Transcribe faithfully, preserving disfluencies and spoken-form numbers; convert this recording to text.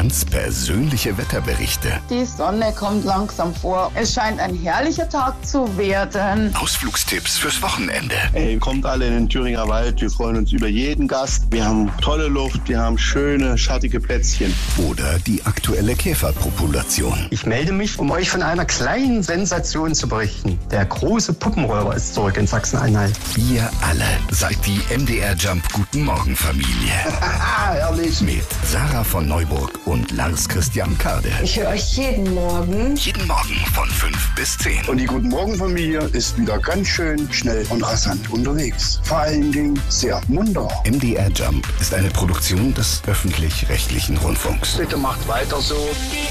Ganz persönliche Wetterberichte. Die Sonne kommt langsam vor. Es scheint ein herrlicher Tag zu werden. Ausflugstipps fürs Wochenende. Ey, kommt alle in den Thüringer Wald. Wir freuen uns über jeden Gast. Wir haben tolle Luft, wir haben schöne, schattige Plätzchen. Oder die aktuelle Käferpopulation. Ich melde mich, um euch von einer kleinen Sensation zu berichten. Der große Puppenräuber ist zurück in Sachsen-Anhalt. Ihr alle seid die M D R Jump Guten Morgen Familie. Herrlich. Mit Sarah von Neuburg und Lars Christian Kade. Ich höre euch jeden Morgen. Jeden Morgen von fünf bis zehn. Und die Guten Morgen Familie ist wieder ganz schön schnell und rasant unterwegs. Vor allen Dingen sehr munter. M D R Jump ist eine Produktion des öffentlich-rechtlichen Rundfunks. Bitte macht weiter so.